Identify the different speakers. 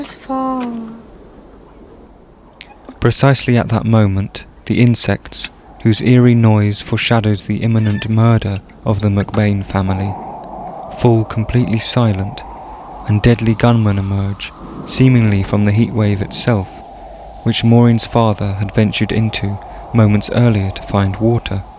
Speaker 1: fall.
Speaker 2: Precisely at that moment, the insects, whose eerie noise foreshadows the imminent murder of the McBain family, fall completely silent, and deadly gunmen emerge, seemingly from the heatwave itself, which Maureen's father had ventured into moments earlier to find water.